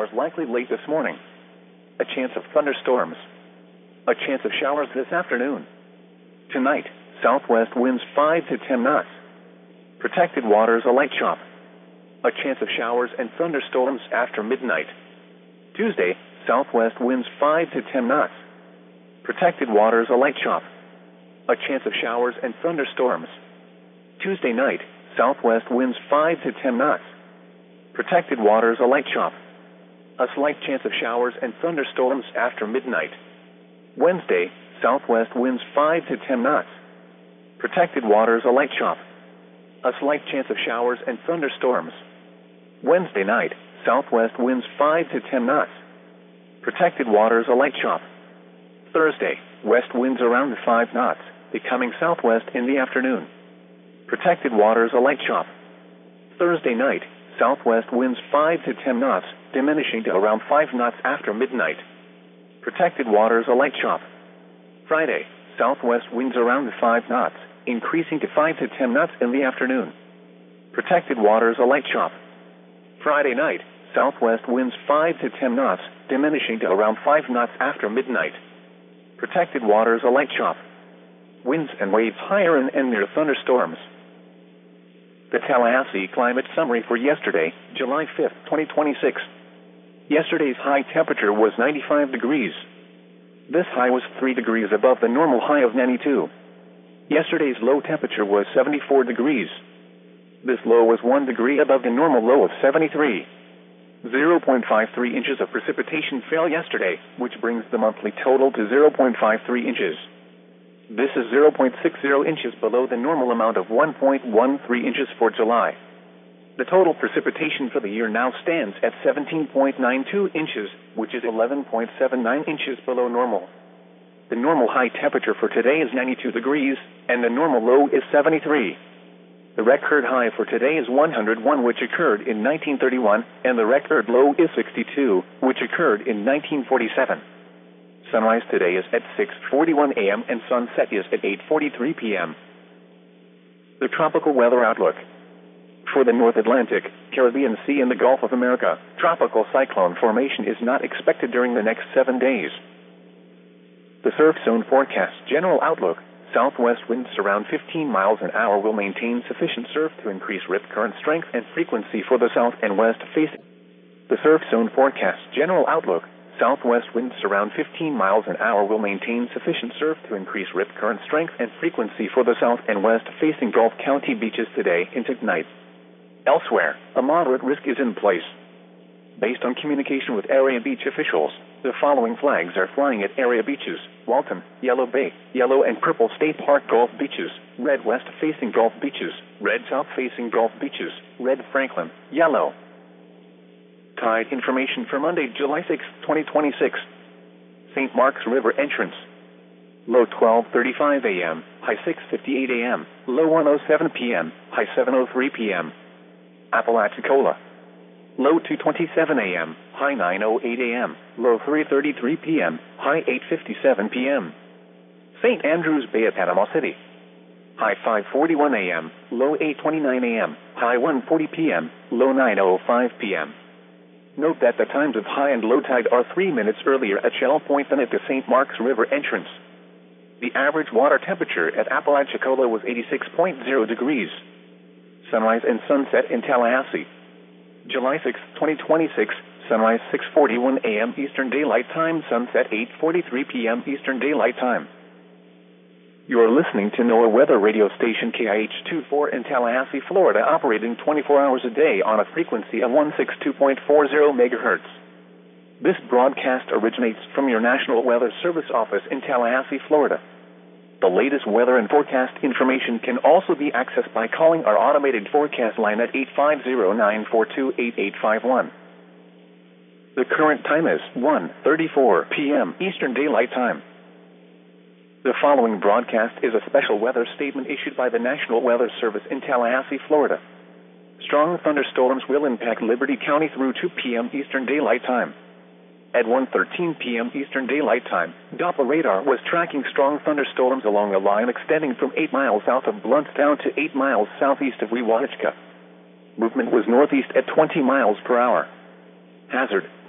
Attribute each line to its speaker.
Speaker 1: likely late this morning. A chance of thunderstorms. A chance of showers this afternoon. Tonight, southwest winds 5 to 10 knots. Protected waters a light chop. A chance of showers and thunderstorms after midnight. Tuesday, southwest winds 5 to 10 knots. Protected waters a light chop. A chance of showers and thunderstorms. Tuesday night, southwest winds 5 to 10 knots. Protected waters a light chop. A slight chance of showers and thunderstorms after midnight. Wednesday, southwest winds 5 to 10 knots. Protected waters a light chop. A slight chance of showers and thunderstorms. Wednesday night, southwest winds 5 to 10 knots. Protected waters a light chop. Thursday, west winds around 5 knots, becoming southwest in the afternoon. Protected waters a light chop. Thursday night, southwest winds 5 to 10 knots, diminishing to around 5 knots after midnight. Protected waters a light chop. Friday, southwest winds around 5 knots, increasing to 5 to 10 knots in the afternoon. Protected waters a light chop. Friday night, southwest winds 5 to 10 knots, diminishing to around 5 knots after midnight. Protected waters a light chop. Winds and waves higher and near thunderstorms. The Tallahassee climate summary for yesterday, July 5, 2026. Yesterday's high temperature was 95 degrees. This high was 3 degrees above the normal high of 92. Yesterday's low temperature was 74 degrees. This low was 1 degree above the normal low of 73. 0.53 inches of precipitation fell yesterday, which brings the monthly total to 0.53 inches. This is 0.60 inches below the normal amount of 1.13 inches for July. The total precipitation for the year now stands at 17.92 inches, which is 11.79 inches below normal. The normal high temperature for today is 92 degrees, and the normal low is 73. The record high for today is 101, which occurred in 1931, and the record low is 62, which occurred in 1947. Sunrise today is at 6:41 a.m. and sunset is at 8:43 p.m. The tropical weather outlook. For the North Atlantic, Caribbean Sea and the Gulf of America, tropical cyclone formation is not expected during the next 7 days. The surf zone forecast general outlook. Southwest winds around 15 miles an hour will maintain sufficient surf to increase rip current strength and frequency for the south and west facing. The surf zone forecast general outlook. Southwest winds around 15 miles an hour will maintain sufficient surf to increase rip current strength and frequency for the south and west facing Gulf County beaches today into tonight. Elsewhere, a moderate risk is in place. Based on communication with area beach officials, the following flags are flying at area beaches: Walton, Yellow Bay, Yellow and Purple State Park Gulf beaches, red west facing Gulf beaches, red south facing Gulf beaches, red Franklin, yellow. Tide information for Monday, July 6, 2026. St. Mark's River entrance. Low 12:35 a.m., high 6:58 a.m., low 1:07 p.m., high 7:03 p.m. Apalachicola. Low 2:27 a.m., high 9:08 a.m., low 3:33 p.m., high 8:57 p.m. St. Andrews Bay at Panama City. High 5:41 a.m., low 8:29 a.m., high 1:40 p.m., low 9:05 p.m. Note that the times of high and low tide are 3 minutes earlier at Shell Point than at the St. Mark's River entrance. The average water temperature at Apalachicola was 86.0 degrees. Sunrise and sunset in Tallahassee. July 6, 2026, sunrise 6:41 a.m. Eastern Daylight Time, sunset 8:43 p.m. Eastern Daylight Time. You are listening to NOAA weather radio station KIH24 in Tallahassee, Florida, operating 24 hours a day on a frequency of 162.40 megahertz. This broadcast originates from your National Weather Service office in Tallahassee, Florida. The latest weather and forecast information can also be accessed by calling our automated forecast line at 850-942-8851. The current time is 1:34 p.m. Eastern Daylight Time. The following broadcast is a special weather statement issued by the National Weather Service in Tallahassee, Florida. Strong thunderstorms will impact Liberty County through 2 p.m. Eastern Daylight Time. At 1:13 p.m. Eastern Daylight Time, Doppler radar was tracking strong thunderstorms along a line extending from 8 miles south of Blountstown to 8 miles southeast of Wewaunechka. Movement was northeast at 20 miles per hour. Hazard: